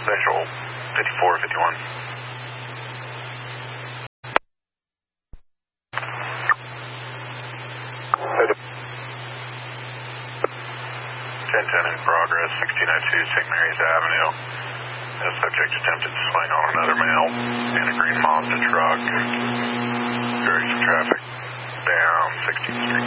Visual 5451. 1010 in progress, 1602 St. Mary's Avenue. The subject attempted to swing on another male in a green Mazda truck. Direction traffic down 16th Street.